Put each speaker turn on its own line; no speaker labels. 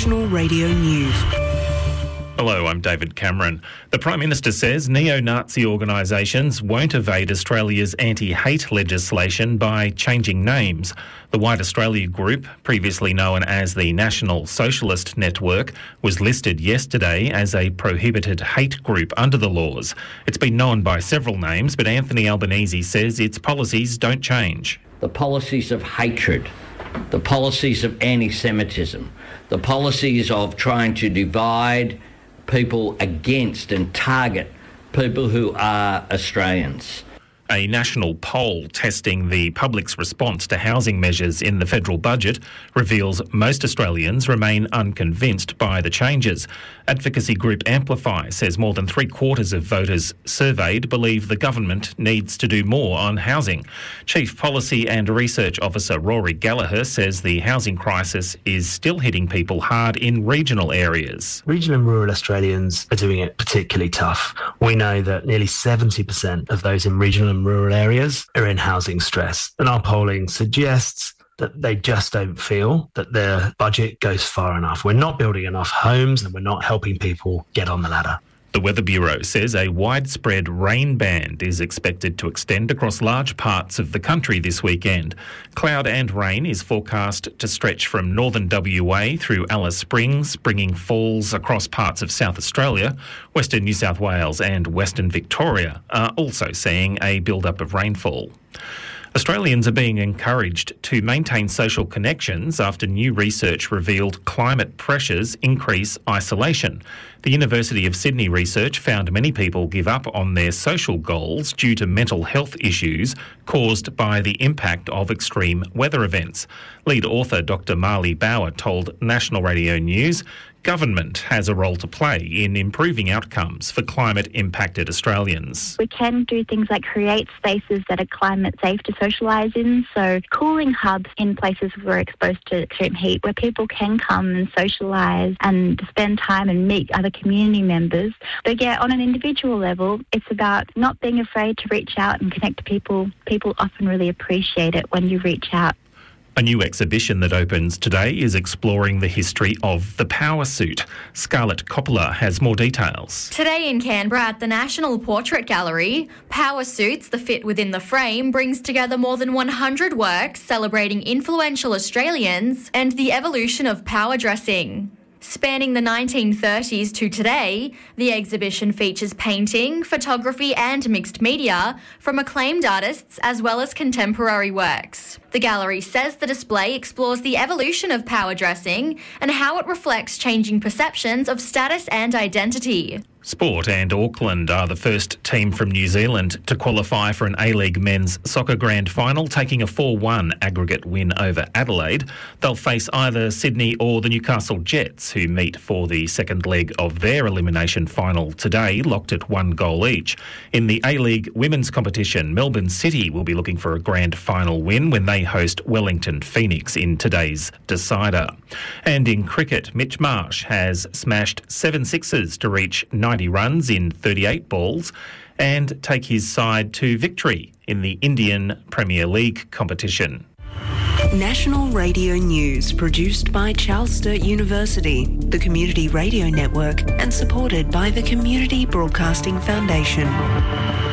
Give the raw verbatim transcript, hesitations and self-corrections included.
National Radio News.
Hello, I'm David Cameron. The Prime Minister says neo-Nazi organisations won't evade Australia's anti-hate legislation by changing names. The White Australia Group, previously known as the National Socialist Network, was listed yesterday as a prohibited hate group under the laws. It's been known by several names, but Anthony Albanese says its policies don't change.
The policies of hatred, the policies of anti-Semitism, the policies of trying to divide people against and target people who are Australians.
A national poll testing the public's response to housing measures in the federal budget reveals most Australians remain unconvinced by the changes. Advocacy group Amplify says more than three quarters of voters surveyed believe the government needs to do more on housing. Chief Policy and Research Officer Rory Gallagher says the housing crisis is still hitting people hard in regional areas.
Regional and rural Australians are doing it particularly tough. We know that nearly seventy percent of those in regional and rural areas are in housing stress, and our polling suggests that they just don't feel that their budget goes far enough. We're not building enough homes and we're not helping people get on the ladder.
The Weather Bureau says a widespread rain band is expected to extend across large parts of the country this weekend. Cloud and rain is forecast to stretch from northern W A through Alice Springs, bringing falls across parts of South Australia. Western New South Wales and Western Victoria are also seeing a build-up of rainfall. Australians are being encouraged to maintain social connections after new research revealed climate pressures increase isolation. The University of Sydney research found many people give up on their social goals due to mental health issues caused by the impact of extreme weather events. Lead author Doctor Marley Bauer told National Radio News government has a role to play in improving outcomes for climate-impacted Australians.
We can do things like create spaces that are climate safe to socialise in, so cooling hubs in places where we're exposed to extreme heat, where people can come and socialise and spend time and meet other community members. But yeah, on an individual level, it's about not being afraid to reach out and connect to people. People often really appreciate it when you reach out.
A new exhibition that opens today is exploring the history of the power suit. Scarlett Coppola has more details.
Today in Canberra at the National Portrait Gallery, Power Suits, the fit within the frame, brings together more than one hundred works celebrating influential Australians and the evolution of power dressing. Spanning the nineteen thirties to today, the exhibition features painting, photography and mixed media from acclaimed artists as well as contemporary works. The gallery says the display explores the evolution of power dressing and how it reflects changing perceptions of status and identity.
Sport and Auckland are the first team from New Zealand to qualify for an A-League men's soccer grand final, taking a four one aggregate win over Adelaide. They'll face either Sydney or the Newcastle Jets, who meet for the second leg of their elimination final today, locked at one goal each. In the A-League women's competition, Melbourne City will be looking for a grand final win when they host Wellington Phoenix in today's decider. And in cricket, Mitch Marsh has smashed seven sixes to reach ninety runs in thirty-eight balls and take his side to victory in the Indian Premier League competition.
National Radio News, produced by Charles Sturt University, the Community Radio Network, and supported by the Community Broadcasting Foundation.